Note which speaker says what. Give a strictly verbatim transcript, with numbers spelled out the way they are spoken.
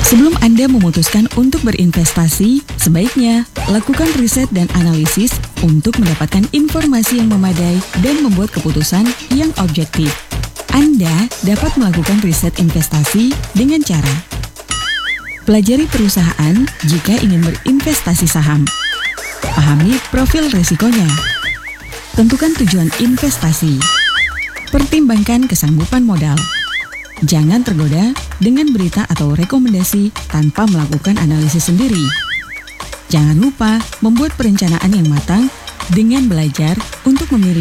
Speaker 1: Sebelum Anda memutuskan untuk berinvestasi, sebaiknya lakukan riset dan analisis untuk mendapatkan informasi yang memadai dan membuat keputusan yang objektif. Anda dapat melakukan riset investasi dengan cara pelajari perusahaan jika ingin berinvestasi saham. Pahami profil risikonya. Tentukan tujuan investasi. Pertimbangkan kesanggupan modal. Jangan tergoda dengan berita atau rekomendasi tanpa melakukan analisis sendiri. Jangan lupa membuat perencanaan yang matang dengan belajar untuk memilih